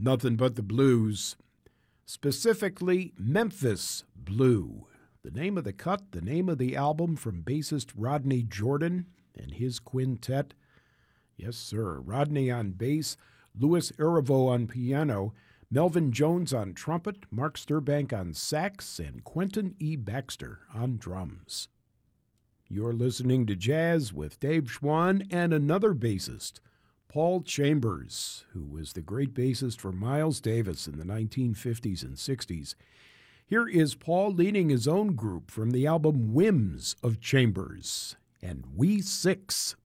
Nothing But the Blues, specifically Memphis Blue. The name of the cut, the name of the album from bassist Rodney Jordan and his quintet. Yes, sir. Rodney on bass, Louis Arivo on piano, Melvin Jones on trumpet, Mark Sturbank on sax, and Quentin E. Baxter on drums. You're listening to Jazz with Dave Schwann and another bassist, Paul Chambers, who was the great bassist for Miles Davis in the 1950s and 60s. Here is Paul leading his own group from the album Whims of Chambers and We Six.